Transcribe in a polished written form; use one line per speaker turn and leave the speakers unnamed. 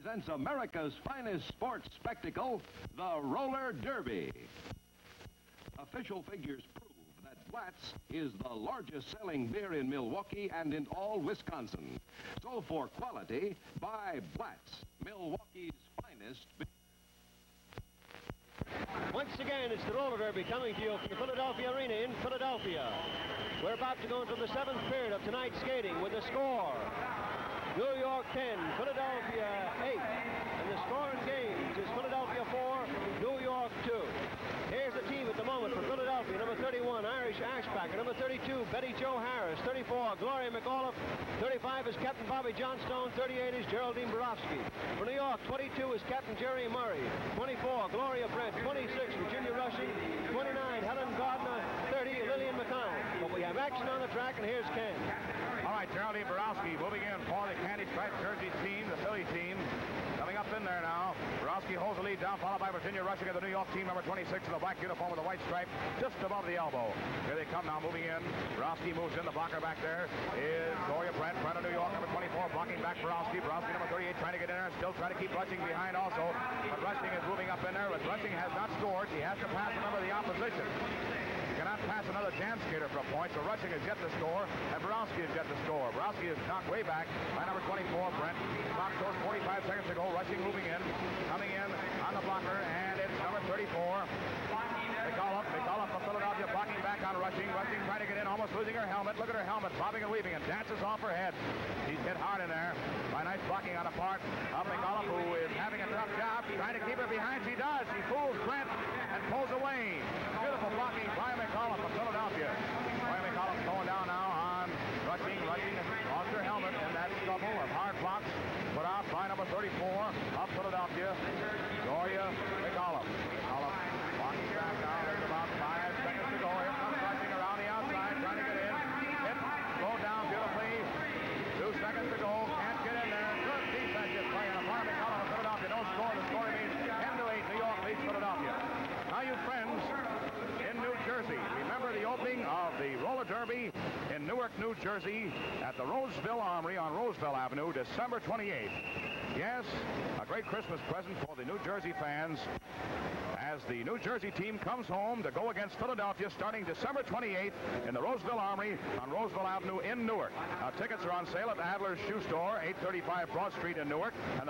presents America's finest sports spectacle, the Roller Derby. Official figures prove that Blatz is the largest selling beer in Milwaukee and in all Wisconsin. So for quality, buy Blatz, Milwaukee's finest beer.
Once again, it's the Roller Derby coming to you from the Philadelphia Arena in Philadelphia. We're about to go into the 7th period of tonight's skating with the score. New York 10, Philadelphia 8. And the score in games is Philadelphia 4, New York 2. Here's the team at the moment for Philadelphia. Number 31, Irish Ashbacker. Number 32, Betty Jo Harris. 34, Gloria McAuliffe. 35 is Captain Bobby Johnstone. 38 is Geraldine Borofsky. For New York, 22 is Captain Jerry Murray. 24, Gloria Brent. 26, Virginia Rushing. 29, Helen Gardner. 30, Lillian McConnell. But we have action on the track, and here's Ken.
All right, Geraldine Borofsky moving in for the candy stripe jersey team, the Philly team. Coming up in there now. Borofsky holds the lead down, followed by Virginia Rushing of the New York team, number 26 in the black uniform with the white stripe just above the elbow. Here they come now, moving in. Borofsky moves in. The blocker back there is Gloria Brent of New York, number 24, blocking back Borofsky. Borofsky, number 38, trying to get in there, still trying to keep Rushing behind also. But Rushing is moving up in there, but Rushing has not scored. He has to pass a member of the opposition. Cannot pass another jam skater for a point, so Rushing has yet to score, and Borofsky has yet to score. Borofsky is knocked way back by number 24, Brent. Clock shows 45 seconds to go. Rushing moving in, coming in on the blocker, and it's number 34. McAuliffe from Philadelphia blocking back on Rushing. Rushing trying to get in, almost losing her helmet. Look at her helmet, bobbing and weaving, and dances off her head. She's hit hard in there by nice blocking on the part of McAuliffe, who is having a tough job trying to keep her behind. She does. She fools Brent and pulls away. Beautiful blocking by McAuliffe from Philadelphia. Gloria McAuliffe going down now on Rushing. Rushing lost her helmet in that scuffle of hard blocks put out by number 34 of Philadelphia, Gloria McAuliffe. McAuliffe walking back now. There's about 5 seconds to go. Here comes Rushing around the outside, trying to get in. Hit, slowed down beautifully. 2 seconds to go. Can't get in there. Good defensive play on the part of McAuliffe of Philadelphia. No score. The score remains 10-8. New York leads Philadelphia. Now, you friends in New Jersey, remember the opening of the Roller Derby in Newark, New Jersey at the Roseville Armory on Roseville Avenue, December 28th. Yes, a great Christmas present for the New Jersey fans as the New Jersey team comes home to go against Philadelphia starting December 28th in the Roseville Armory on Roseville Avenue in Newark. Now, tickets are on sale at Adler's Shoe Store, 835 Broad Street in Newark. And